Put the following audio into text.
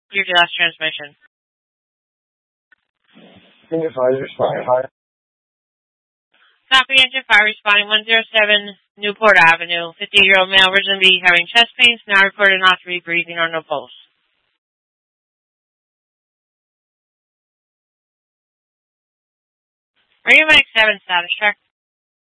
Your last transmission. Engine 5 responding. Hi. Copy engine 5 responding 107 Newport Avenue. 50-year-old male originally having chest pains, now reported not to be breathing or no pulse. Are you Mike 7 status check?